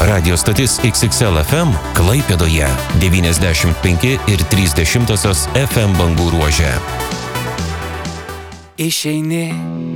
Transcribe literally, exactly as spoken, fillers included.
Radio stotis X X L F M Klaipėdoje devyniasdešimt penki ir trys dešimtosios F M bangų ruože. Išeini